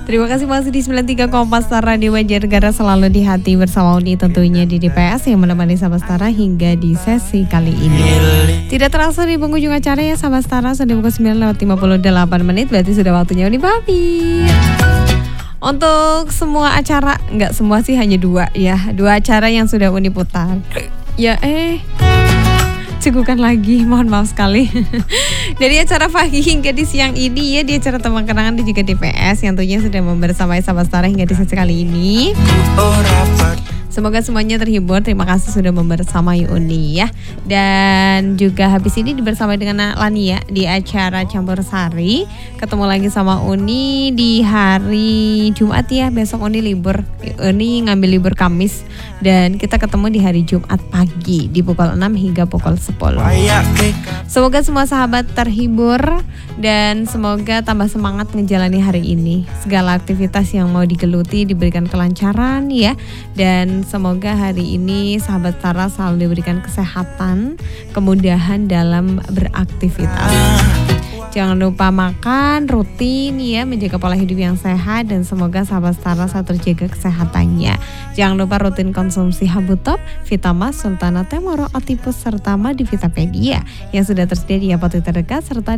Terima kasih masih di 93,4 Star Radio Banjarnegara, selalu di hati bersama Uni tentunya di DPS yang menemani Sahabat Stara hingga di sesi kali ini. Tidak terasa di penghujung acara ya Sahabat Stara, sudah pukul 9:58 menit, berarti sudah waktunya Uni pamit. Untuk semua acara, enggak semua sih, hanya dua acara yang sudah Uni putar. Ya cegukan lagi, mohon maaf sekali. Dari acara pagi hingga di siang ini ya, di acara teman kenangan dan juga DPS yang tentunya sudah membersamai Sahabat Stara hingga di sesi kali ini. Semoga semuanya terhibur. Terima kasih sudah membersamai Uni ya. Dan juga habis ini dibersamai dengan Lania di acara Campur Sari. Ketemu lagi sama Uni di hari Jumat ya. Besok Uni libur. Uni ngambil libur Kamis. Dan kita ketemu di hari Jumat pagi di pukul 6 hingga pukul 10. Semoga semua sahabat terhibur dan semoga tambah semangat menjalani hari ini. Segala aktivitas yang mau digeluti diberikan kelancaran ya. Dan semoga hari ini Sahabat Stara selalu diberikan kesehatan, kemudahan dalam beraktivitas. Jangan lupa makan rutin ya, menjaga pola hidup yang sehat, dan semoga Sahabat Stara selalu terjaga kesehatannya. Jangan lupa rutin konsumsi Habutop, Vitamas, Sultana Temoro, Otipus serta Madivitapedia yang sudah tersedia di apotek terdekat serta